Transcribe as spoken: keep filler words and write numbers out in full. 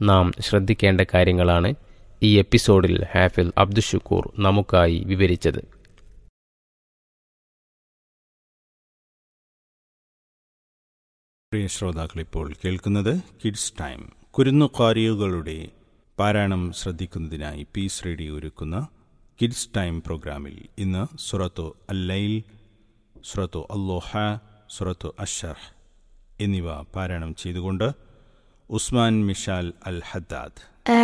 നാം ശ്രദ്ധിക്കേണ്ട കാര്യങ്ങളാണ് ഈ എപ്പിസോഡിൽ ഹാഫിൽ അബ്ദുഷുക്കൂർ നമുക്കായി വിവരിച്ചത്. പ്രിയ ശ്രോതാക്കൾ, ഇപ്പോൾ കേൾക്കുന്നത് കിഡ്സ് ടൈം. കുരുന്നു ഖാരികളുടെ പാരായണം ശ്രദ്ധിക്കുന്നതിനായി പീസ് റേഡിയോ ഒരുക്കുന്ന കിഡ്സ് ടൈം പ്രോഗ്രാമിൽ ഇന്ന് സൂറത്തു അൽ-ലൈൽ, സൂറത്തു അൽ-ളുഹ, സൂറത്തു അശ്ശർഹ് എന്നിവ പാരായണം ചെയ്തുകൊണ്ട് ഉസ്മാൻ മിഷാൽ അൽ ഹദ്ദാദ്